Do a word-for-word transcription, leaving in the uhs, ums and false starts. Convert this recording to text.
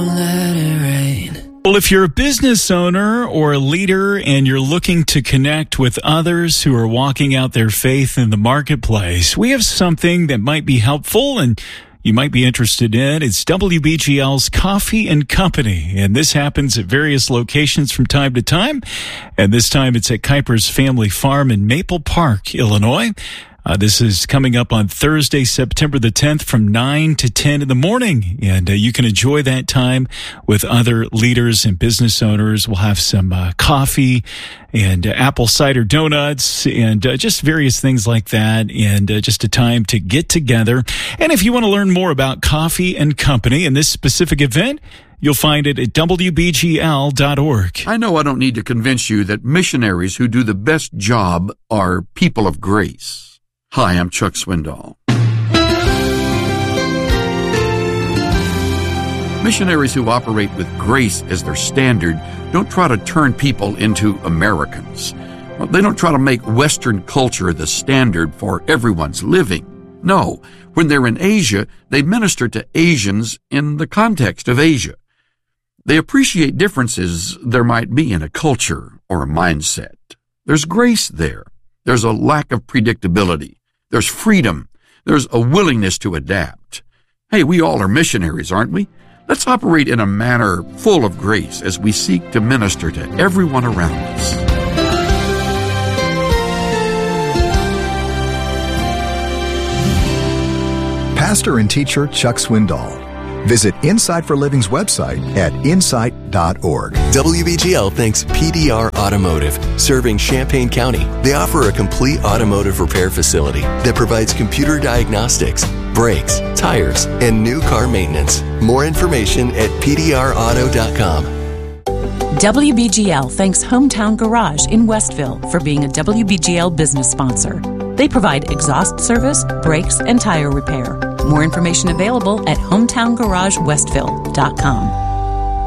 let it rain. Well, if you're a business owner or a leader and you're looking to connect with others who are walking out their faith in the marketplace, we have something that might be helpful and you might be interested in. It's W B G L's Coffee and Company, and this happens at various locations from time to time, and this time it's at Kuiper's Family Farm in Maple Park, Illinois. Uh, this is coming up on Thursday, September the tenth from nine to ten in the morning. And uh, you can enjoy that time with other leaders and business owners. We'll have some uh, coffee and uh, apple cider donuts and uh, just various things like that. And uh, just a time to get together. And if you want to learn more about Coffee and Company and this specific event, you'll find it at W B G L dot org. I know I don't need to convince you that missionaries who do the best job are people of grace. Hi, I'm Chuck Swindoll. Missionaries who operate with grace as their standard don't try to turn people into Americans. They don't try to make Western culture the standard for everyone's living. No, when they're in Asia, they minister to Asians in the context of Asia. They appreciate differences there might be in a culture or a mindset. There's grace there. There's a lack of predictability. There's freedom. There's a willingness to adapt. Hey, we all are missionaries, aren't we? Let's operate in a manner full of grace as we seek to minister to everyone around us. Pastor and teacher Chuck Swindoll. Visit Insight for Living's website at insight dot org. W B G L thanks P D R Automotive, serving Champaign County. They offer a complete automotive repair facility that provides computer diagnostics, brakes, tires, and new car maintenance. More information at P D R auto dot com. W B G L thanks Hometown Garage in Westville for being a W B G L business sponsor. They provide exhaust service, brakes, and tire repair. More information available at hometown garage westville dot com.